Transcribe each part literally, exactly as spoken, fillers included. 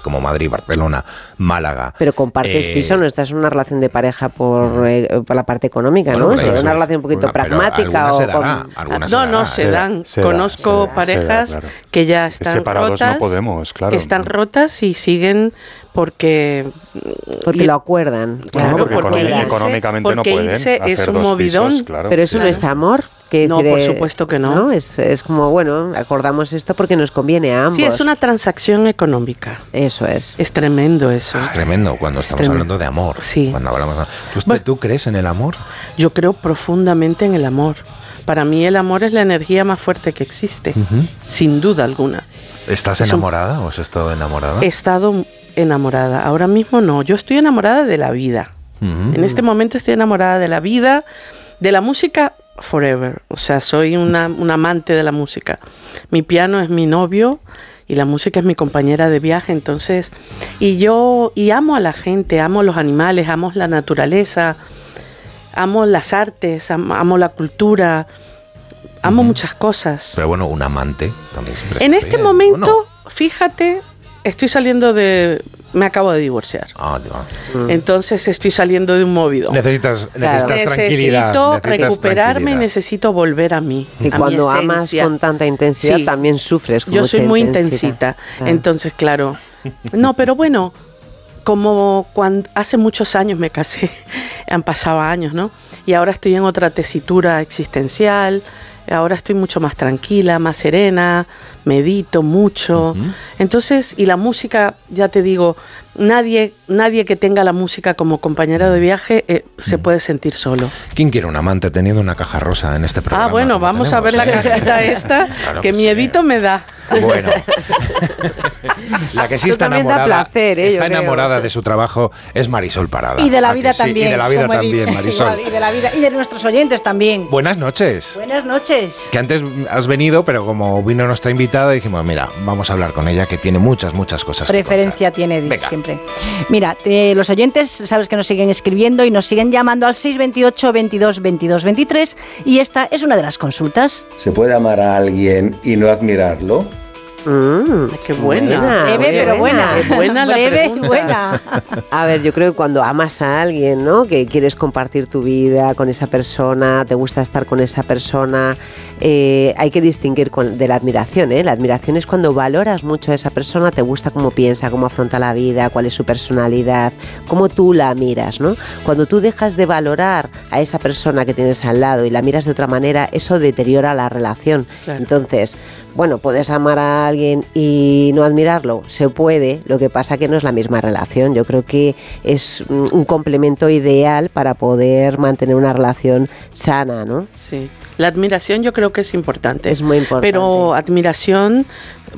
como Madrid, Barcelona, Málaga. Pero compartes eh, piso, no estás en una relación de pareja por, eh, por la parte económica, bueno, ¿no? pero Es eso una es, relación un poquito bueno, pragmática. se o dará, con... alguna No, se no, dará. se Se da, dan. se da, Conozco se da, parejas se da, claro. que ya están separados rotas. no podemos, claro. Que están rotas y siguen porque... Porque y- lo acuerdan. Claro, porque porque, economi- irse, económicamente no porque pueden irse hacer es un dos movidón. pisos, claro. Pero eso Claro. no es amor. Que No, decir, por eh, supuesto que no. Es, es como, bueno, acordamos esto porque nos conviene a ambos. Sí, es una transacción económica. Eso es. Es tremendo eso. Es tremendo cuando estamos tremendo. hablando de amor. Sí. Cuando hablamos de... ¿Tú, Bueno. ¿Tú crees en el amor? Yo creo profundamente en el amor. Para mí el amor es la energía más fuerte que existe, Ujú. sin duda alguna. ¿Estás Es un- enamorada o has estado enamorada? He estado enamorada. Ahora mismo no. Yo estoy enamorada de la vida. Ujú. En este momento estoy enamorada de la vida, de la música forever. O sea, soy una, una amante de la música. Mi piano es mi novio y la música es mi compañera de viaje. Entonces, y yo, y amo a la gente, amo los animales, amo la naturaleza, amo las artes, am- amo la cultura, amo Ujú. muchas cosas. Pero bueno, un amante también siempre En está este bien, momento, ¿o no? fíjate, estoy saliendo de... Me acabo de divorciar. Ah, Dios. Entonces estoy saliendo de un movido. Necesitas, necesitas Claro. tranquilidad. Necesito necesitas recuperarme y tranquilidad. necesito volver a mí. Y a mi cuando amas esencia. con tanta intensidad Sí. también sufres con Yo mucha soy muy intensidad. intensita. Claro. Entonces, claro. No, pero bueno, como cuando hace muchos años me casé, han pasado años, ¿no? Y ahora estoy en otra tesitura existencial. Ahora estoy mucho más tranquila, más serena, medito mucho. Ujú. Entonces, y la música, ya te digo, nadie, nadie que tenga la música como compañero de viaje eh, se puede sentir solo. ¿Quién quiere un amante teniendo una caja rosa en este programa? Ah, bueno, como vamos a ver tenemos, la eh? cajita esta, Claro que que sí. miedito me da. Bueno, la que sí Esto está también da enamorada, placer, ¿eh? Yo está creo. enamorada de su trabajo es Marisol Parada. Y de la ¿A que vida sí? también. Y de la vida como he también, dicho. Marisol. Igual, y de la vida y de nuestros oyentes también. Buenas noches. Buenas noches. Que antes has venido, pero como vino nuestra invitada, dijimos, mira, vamos a hablar con ella, que tiene muchas, muchas cosas Preferencia que tiene Edith, Venga. siempre. Mira, eh, los oyentes, sabes que nos siguen escribiendo y nos siguen llamando al seis veintiocho, veintidós, veintidós, veintitrés y esta es una de las consultas. ¿Se puede amar a alguien y no admirarlo? Mm, Qué buena. buena. Breve, muy pero buena. Qué buena la Breve y pregunta. buena. A ver, yo creo que cuando amas a alguien, ¿no? Que quieres compartir tu vida con esa persona, te gusta estar con esa persona, eh, hay que distinguir con- de la admiración, ¿eh? La admiración es cuando valoras mucho a esa persona, te gusta cómo piensa, cómo afronta la vida, cuál es su personalidad, cómo tú la miras, ¿no? Cuando tú dejas de valorar a esa persona que tienes al lado y la miras de otra manera, eso deteriora la relación. Claro. Entonces, bueno, puedes amar a alguien y no admirarlo, se puede, lo que pasa que no es la misma relación. Yo creo que es un un complemento ideal para poder mantener una relación sana, ¿no? Sí. La admiración yo creo que es importante. Es muy importante. Pero admiración,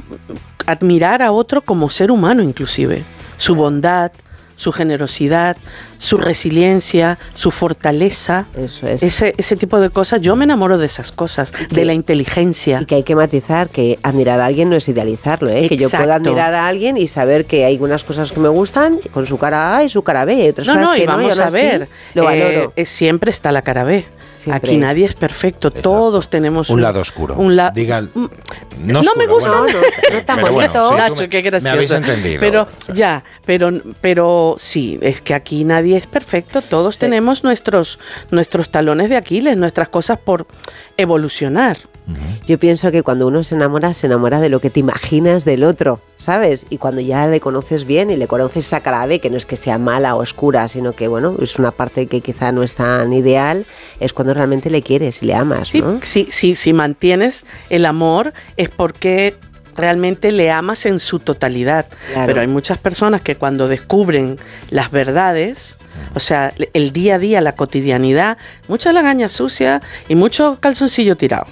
admirar a otro como ser humano inclusive. Su bondad, su generosidad, su resiliencia, su fortaleza. Eso es. Ese, ese tipo de cosas, yo me enamoro de esas cosas, de la inteligencia. Y que hay que matizar que admirar a alguien no es idealizarlo, ¿eh? Que yo pueda Exacto. admirar a alguien y saber que hay unas cosas que me gustan con su cara A y su cara B, y otras No, cosas no, que y vamos aún a así ver, lo eh, valoro. eh, siempre está la cara B. Siempre. Aquí nadie es perfecto, todos tenemos Un lado oscuro. Un la- Diga, Mm, no, no me oscuro, gusta. No, bueno. no, no tan Pero bueno, bonito. sí, tú Nacho, me- qué gracioso. Me habéis entendido. Pero O sea, ya, pero, pero sí, es que aquí nadie es perfecto. Todos Sí. tenemos nuestros, nuestros talones de Aquiles, nuestras cosas por evolucionar. Yo pienso que cuando uno se enamora, se enamora de lo que te imaginas del otro, ¿sabes? Y cuando ya le conoces bien y le conoces esa cara B, que no es que sea mala o oscura, sino que, bueno, es una parte que quizá no es tan ideal, es cuando realmente le quieres y le amas, Sí, ¿no? sí, sí, si mantienes el amor es porque realmente le amas en su totalidad. Claro. Pero hay muchas personas que cuando descubren las verdades, o sea, el día a día, la cotidianidad, mucha lagaña sucia y mucho calzoncillo tirado.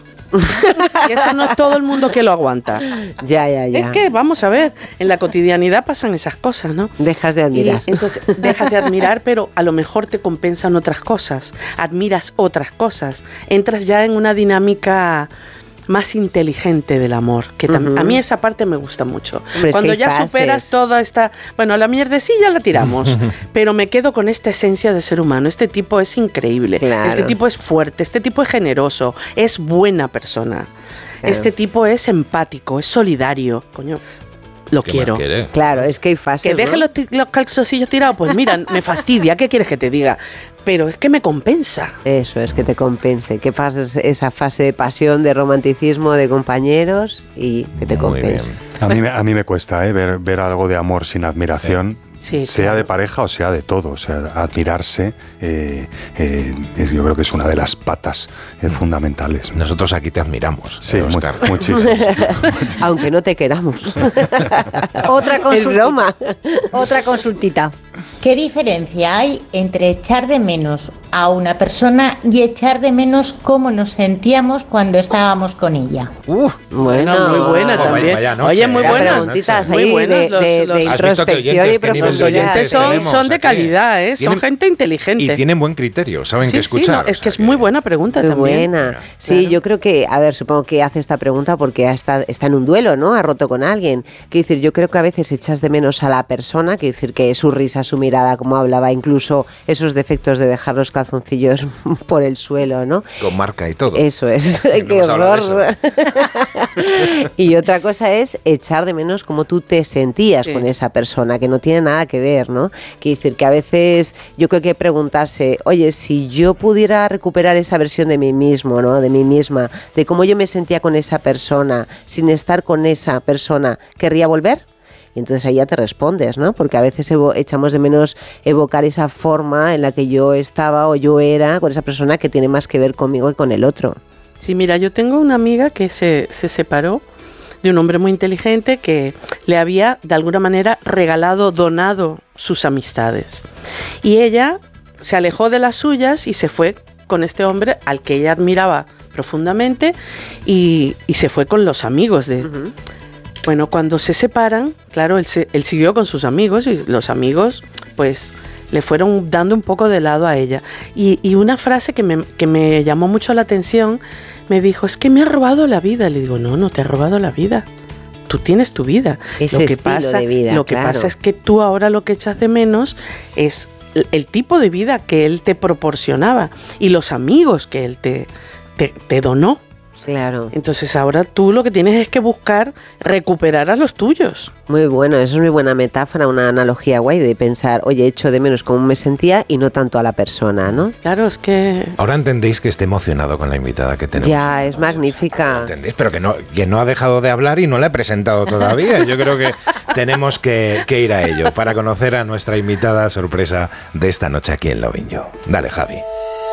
Y eso no es todo el mundo que lo aguanta. Ya, ya, ya. Es que, vamos a ver, en la cotidianidad pasan esas cosas, ¿no? Dejas de Y admirar. entonces dejas de admirar, pero a lo mejor te compensan otras cosas, admiras otras cosas, entras ya en una dinámica más inteligente del amor, que tam- Ujú. a mí esa parte me gusta mucho. Hombre, es Cuando que hay ya fases. superas toda esta, bueno, la mierdecilla la tiramos, pero me quedo con esta esencia de ser humano. Este tipo es increíble, Claro. este tipo es fuerte, este tipo es generoso, es buena persona. Claro. Este tipo es empático, es solidario, coño. lo ¿Qué quiero. más quiere? Claro, es que hay fases, Que deje ¿no? los, ti- los calzoncillos tirados, pues mira, me fastidia, ¿qué quieres que te diga? Pero es que me compensa. Eso es, que te compense, que pases esa fase de pasión, de romanticismo, de compañeros y que te Muy compense. bien. A mí, me- a mí me cuesta ¿eh? ver, ver algo de amor sin admiración. Sí, sea claro. de pareja o sea de todo, o sea, admirarse, eh, eh, es- yo creo que es una de las patas eh, fundamentales. Nosotros aquí te admiramos, Sí, eh, mu- Óscar. muchísimo. Aunque no te queramos. Otra Es consultita. broma. Otra consultita. ¿Qué diferencia hay entre echar de menos a una persona y echar de menos cómo nos sentíamos cuando estábamos con ella? Uh, bueno, muy buena Oh, vaya- también. vaya noche, Oye, muy eh. buenas. preguntitas Muy ahí buenas de, los- de- los- de ¿Has visto qué introspección oyentes, y qué nivel de profundidad. oyentes son, tenemos son de aquí? calidad, ¿eh? Son Tienen- gente inteligente. Y tienen buen criterio, saben Sí, qué sí, escuchar. no, es o que sea es muy buena pregunta Muy también. buena. Sí, Claro. yo creo que, a ver, supongo que hace esta pregunta porque está, está en un duelo, ¿no? Ha roto con alguien. Quiero decir, yo creo que a veces echas de menos a la persona, quiero decir que su risa, su mirada, como hablaba, incluso esos defectos de dejar los calzoncillos por el suelo, ¿no? Con marca y todo. Eso es, No qué hemos hablado de horror. Y otra cosa es echar de menos cómo tú te sentías Sí. con esa persona, que no tiene nada que ver, ¿no? Quiero decir que a veces yo creo que preguntarse, oye, si yo pudiera recuperar esa versión de mí mismo, ¿no? De mí misma, de cómo yo me sentía con esa persona, sin estar con esa persona, ¿querría volver? Y entonces ahí ya te respondes, ¿no? Porque a veces evo- echamos de menos evocar esa forma en la que yo estaba o yo era con esa persona que tiene más que ver conmigo que con el otro. Sí, mira, yo tengo una amiga que se, se separó de un hombre muy inteligente que le había, de alguna manera, regalado, donado sus amistades. Y ella se alejó de las suyas y se fue con este hombre al que ella admiraba profundamente y, y se fue con los amigos de... Bueno, cuando se separan, claro, él, se- él siguió con sus amigos y los amigos, pues, le fueron dando un poco de lado a ella. Y, y una frase que me, que me llamó mucho la atención, me dijo, es que me ha robado la vida. Le digo, no, no te ha robado la vida. Tú tienes tu vida. Ese lo que estilo pasa, de vida, lo que claro. pasa es que tú ahora lo que echas de menos es el, el tipo de vida que él te proporcionaba y los amigos que él te, te, te donó. Claro. Entonces ahora tú lo que tienes es que buscar recuperar a los tuyos. Muy bueno, eso es muy buena metáfora, una analogía guay de pensar, oye, echo de menos cómo me sentía y no tanto a la persona, ¿no? Claro, es que... Ahora entendéis que esté emocionado con la invitada que tenemos. Ya, es Lo magnífica. entendéis, pero que no, que no ha dejado de hablar y no la he presentado todavía. Yo creo que tenemos que, que ir a ello para conocer a nuestra invitada sorpresa de esta noche aquí en Lovin' You. Dale, Javi.